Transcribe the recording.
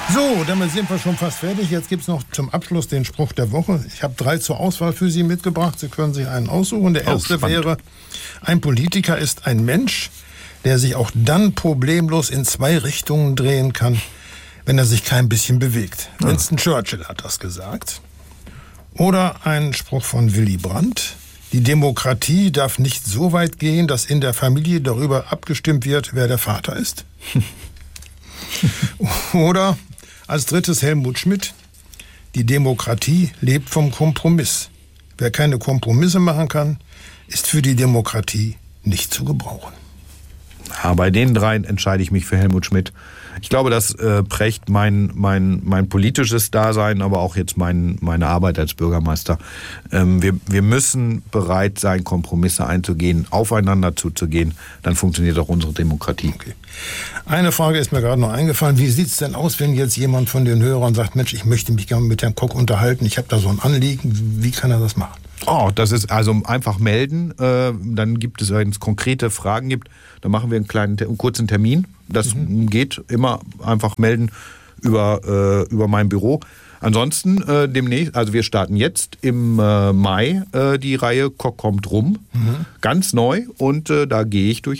So, damit sind wir schon fast fertig. Jetzt gibt es noch zum Abschluss den Spruch der Woche. Ich habe 3 zur Auswahl für Sie mitgebracht. Sie können sich einen aussuchen. Der erste wäre: Ein Politiker ist ein Mensch, der sich auch dann problemlos in 2 Richtungen drehen kann, wenn er sich kein bisschen bewegt. Ja. Winston Churchill hat das gesagt. Oder ein Spruch von Willy Brandt: Die Demokratie darf nicht so weit gehen, dass in der Familie darüber abgestimmt wird, wer der Vater ist. Oder als drittes Helmut Schmidt: Die Demokratie lebt vom Kompromiss. Wer keine Kompromisse machen kann, ist für die Demokratie nicht zu gebrauchen. Ja, bei den 3 entscheide ich mich für Helmut Schmidt. Ich glaube, das prägt mein politisches Dasein, aber auch jetzt meine Arbeit als Bürgermeister. Wir müssen bereit sein, Kompromisse einzugehen, aufeinander zuzugehen. Dann funktioniert auch unsere Demokratie. Okay. Eine Frage ist mir gerade noch eingefallen. Wie sieht es denn aus, wenn jetzt jemand von den Hörern sagt, Mensch, ich möchte mich gerne mit Herrn Koch unterhalten, ich habe da so ein Anliegen. Wie kann er das machen? Oh, das ist also einfach melden. Dann gibt es, wenn es konkrete Fragen gibt, dann machen wir einen kurzen Termin. Das geht immer, einfach melden über mein Büro. Ansonsten demnächst, also wir starten jetzt im Mai die Reihe Koch kommt rum, ganz neu, und da gehe ich durch